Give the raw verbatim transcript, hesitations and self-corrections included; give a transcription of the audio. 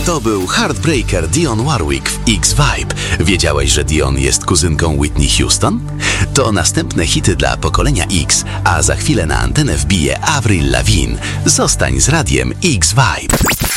To był Heartbreaker Dionne Warwick w X-Vibe. Wiedziałeś, że Dionne jest kuzynką Whitney Houston? To następne hity dla pokolenia X, a za chwilę na antenę wbije Avril Lavigne. Zostań z radiem X-Vibe.